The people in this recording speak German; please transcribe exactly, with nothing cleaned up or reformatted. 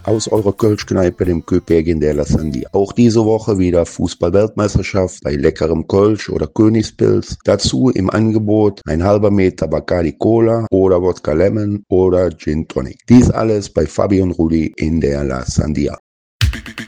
aus eurer Kölschkneipe, dem Köpegin de la Sandia. Auch diese Woche wieder Fußball-Weltmeisterschaft bei leckerem Kölsch oder Königspilz. Dazu im Angebot ein halber Meter Bacardi Cola oder Wodka Lemon oder Gin Tonic. Dies alles bei Fabi und Rudi in der La Sandia.